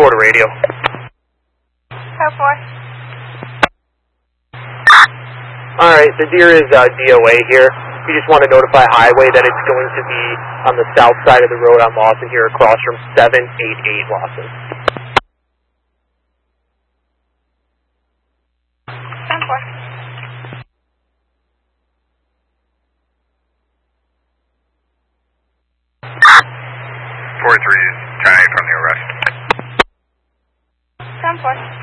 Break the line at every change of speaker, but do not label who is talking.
to radio.
4.
Alright, the deer is DOA here. We just want to notify Highway that it's going to be on the south side of the road on Lawson here across from 788 Lawson.
4.
4-3 is 10-8 from the arrest.
4.